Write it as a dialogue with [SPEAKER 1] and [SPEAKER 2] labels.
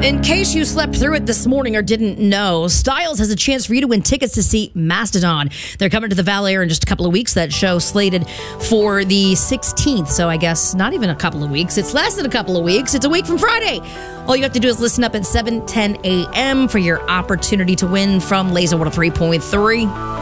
[SPEAKER 1] In case you slept through it this morning or didn't know, Styles has a chance for you to win tickets to see Mastodon. They're coming to the Valley Air in just a couple of weeks. That show slated for the 16th, so I guess not even a couple of weeks. It's less than a couple of weeks. It's a week from Friday. All you have to do is listen up at 7:10 a.m. for your opportunity to win from Laser 103.3.